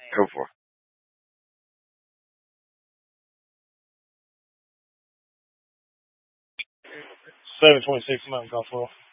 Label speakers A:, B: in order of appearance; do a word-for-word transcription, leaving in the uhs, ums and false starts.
A: Go for it.
B: seven twenty-six Mountain Gulf Oil.